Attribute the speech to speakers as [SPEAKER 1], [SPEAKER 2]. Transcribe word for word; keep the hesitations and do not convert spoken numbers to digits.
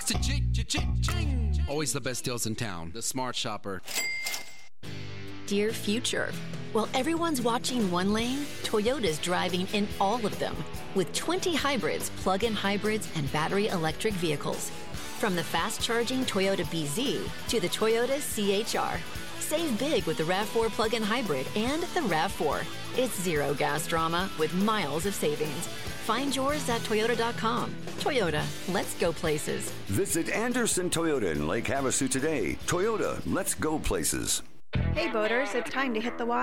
[SPEAKER 1] Cha-ching. Always the best deals in town. The Smart Shopper.
[SPEAKER 2] Dear future, while everyone's watching one lane, Toyota's driving in all of them with twenty hybrids, plug-in hybrids, and battery electric vehicles. From the fast-charging Toyota B Z to the Toyota C H R. Save big with the RAV four plug-in hybrid and the RAV four. It's zero gas drama with miles of savings. Find yours at toyota dot com. Toyota, let's go places.
[SPEAKER 3] Visit Anderson Toyota in Lake Havasu today. Toyota, let's go places.
[SPEAKER 4] Hey boaters, it's time to hit the water.